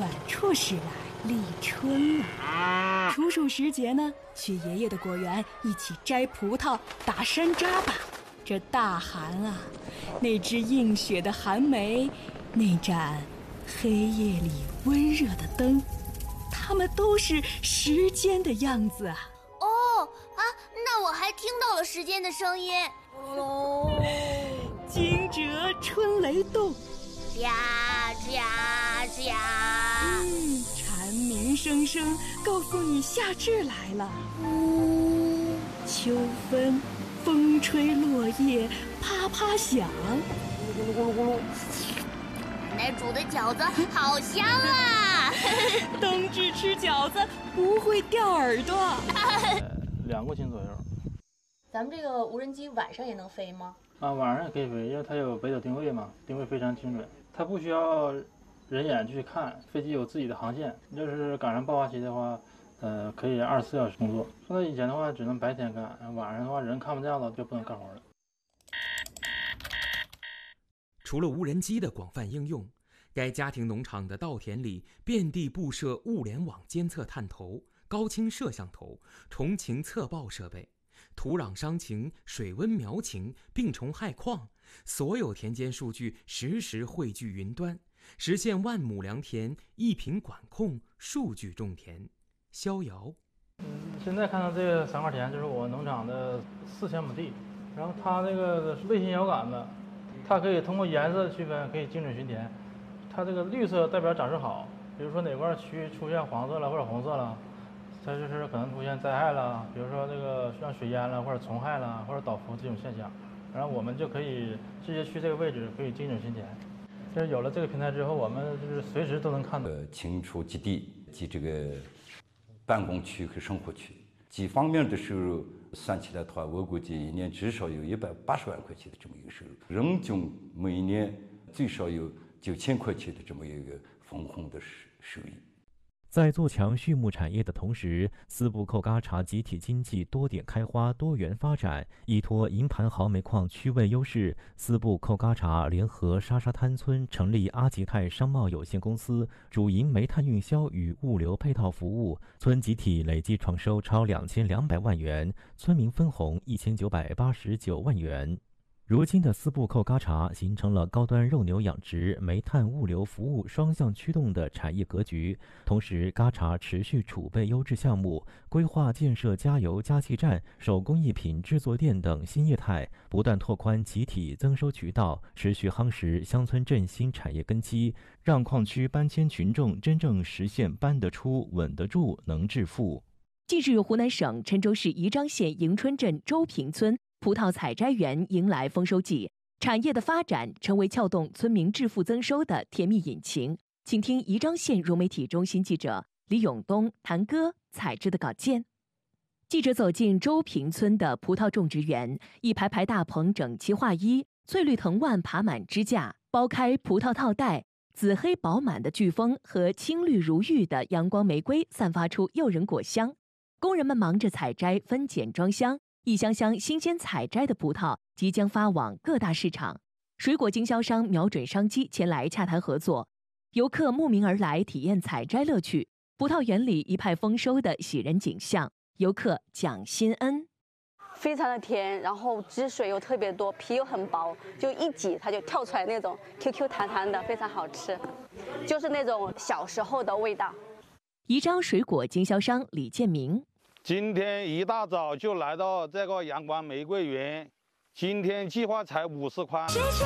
晚处时来，立春了。处暑时节呢，去爷爷的果园一起摘葡萄、打山楂吧。这大寒啊，那只映雪的寒梅，那盏黑夜里温热的灯，它们都是时间的样子啊。 那我还听到了时间的声音。 惊蛰春雷动， 呀呀呀！ 蝉鸣声声告诉你夏至来了。秋分，风吹落叶啪啪响。 咕噜咕噜咕噜。奶奶煮的饺子好香啊！ 冬至吃饺子不会掉耳朵。 2公斤左右。 咱们这个无人机晚上也能飞吗？ 晚上也可以飞，因为它有北斗定位嘛，定位非常精准，它不需要人眼去看，飞机有自己的航线。要是赶上爆发期的话，可以24小时工作。说到以前的话，只能白天干，晚上的话人看不见了就不能干活了。 除了无人机的广泛应用，该家庭农场的稻田里遍地布设物联网监测探头、高清摄像头、虫禽测报设备，土壤伤情、水温苗情、病虫害况，所有田间数据实时汇聚云端，实现万亩良田一品管控、数据种田。逍遥。 现在看到这个3块田就是我农场的4000亩地，然后它这个卫星遥感的，它可以通过颜色区分，可以精准巡田。它这个绿色代表长势好，比如说哪块区域出现黄色了或者红色了，它就是可能出现灾害了，比如说这个像水淹了或者虫害了或者倒伏这种现象，然后我们就可以直接去这个位置可以精准巡田。就是有了这个平台之后，我们就是随时都能看到清除基地及这个办公区和生活区几方面的收入算起来的话，我估计一年至少有180万块钱的这么一个收入，人均每年最少有9000块钱的这么一个分红的收益。 在做强畜牧产业的同时，斯布寇嘎查集体经济多点开花、多元发展，依托营盘豪煤矿区位优势，斯布寇嘎查联合沙沙滩村成立阿吉泰商贸有限公司，主营煤炭运销与物流配套服务。村集体累计创收超2200万元，村民分红1989万元。如今的斯布寇嘎查形成了高端肉牛养殖、煤炭物流服务双向驱动的产业格局。同时，嘎查持续储备优质项目，规划建设加油加气站、手工艺品制作店等新业态，不断拓宽集体增收渠道，持续夯实乡村振兴产业根基，让矿区搬迁群众真正实现搬得出、稳得住、能致富。 近日，湖南省郴州市宜章县迎春镇周坪村葡萄采摘园迎来丰收季，产业的发展成为撬动村民致富增收的甜蜜引擎。请听宜章县融媒体中心记者李永东、谭哥采制的稿件。记者走进周坪村的葡萄种植园，一排排大棚整齐划一，翠绿藤蔓爬满支架，剥开葡萄套袋，紫黑饱满的巨峰和青绿如玉的阳光玫瑰散发出诱人果香。工人们忙着采摘、分拣、装箱，一箱箱新鲜采摘的葡萄即将发往各大市场。水果经销商瞄准商机前来洽谈合作，游客慕名而来体验采摘乐趣。葡萄园里一派丰收的喜人景象，游客蒋新恩。 非常的甜，然后汁水又特别多，皮又很薄，就一挤它就跳出来那种 QQ 弹弹的，非常好吃，就是那种小时候的味道。 宜章水果经销商李建明， 今天一大早就来到这个阳光玫瑰园，今天计划采50筐。